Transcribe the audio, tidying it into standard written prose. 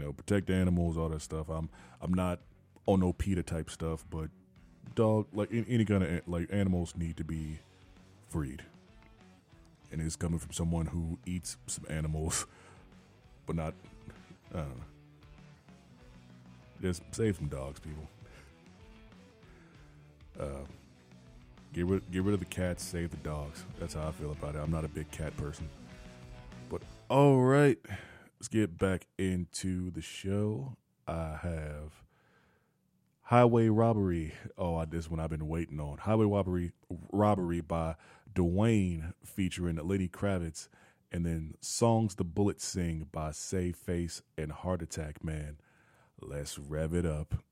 protect the animals, all that stuff. I'm not on no PETA type stuff, but dog, like any kind of like animals need to be freed, and it's coming from someone who eats some animals, but not. I don't know. Just save some dogs, people. Get rid of the cats, save the dogs. That's how I feel about it. I'm not a big cat person. But all right, let's get back into the show. I have Highway Robbery. Oh, this one I've been waiting on. Highway Robbery by Dwayne featuring Lenny Kravitz, and then Songs the Bullets Sing by Say Face and Heart Attack Man. Let's rev it up.